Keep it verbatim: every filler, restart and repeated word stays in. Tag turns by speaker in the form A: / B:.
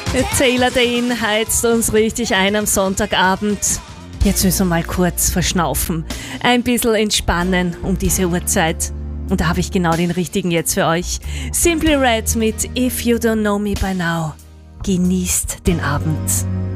A: Taylor Dane heizt uns richtig ein am Sonntagabend. Jetzt müssen wir mal kurz verschnaufen, ein bisschen entspannen um diese Uhrzeit. Und da habe ich genau den richtigen jetzt für euch. Simply Red mit If You Don't Know Me By Now. Genießt den Abend.